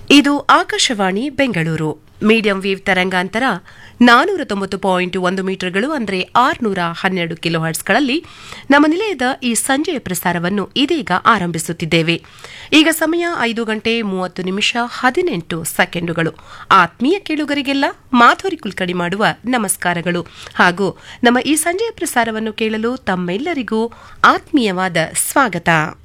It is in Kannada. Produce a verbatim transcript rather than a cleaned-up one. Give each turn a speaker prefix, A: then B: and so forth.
A: ಇದು ಆಕಾಶವಾಣಿ ಬೆಂಗಳೂರು ಮೀಡಿಯಂ ವೇವ್ ತರಂಗಾಂತರ ನಾನೂರ ತೊಂಬತ್ತು ಪಾಯಿಂಟ್ ಒಂದು ಮೀಟರ್ಗಳು ಅಂದರೆ ಆರುನೂರ ಹನ್ನೆರಡು ಕಿಲೋ ಹರ್ಟ್ಸ್ಗಳಲ್ಲಿ ನಮ್ಮ ನಿಲಯದ ಈ ಸಂಜೆಯ ಪ್ರಸಾರವನ್ನು ಇದೀಗ ಆರಂಭಿಸುತ್ತಿದ್ದೇವೆ. ಈಗ ಸಮಯ ಐದು ಗಂಟೆ ಮೂವತ್ತು ನಿಮಿಷ ಹದಿನೆಂಟು ಸೆಕೆಂಡುಗಳು. ಆತ್ಮೀಯ ಕೇಳುಗರಿಗೆಲ್ಲ ಮಾಧುರಿ ಕುಲಕರ್ಣಿ ಮಾಡುವ ನಮಸ್ಕಾರಗಳು ಹಾಗೂ ನಮ್ಮ ಈ ಸಂಜೆಯ ಪ್ರಸಾರವನ್ನು ಕೇಳಲು ತಮ್ಮೆಲ್ಲರಿಗೂ ಆತ್ಮೀಯವಾದ ಸ್ವಾಗತ.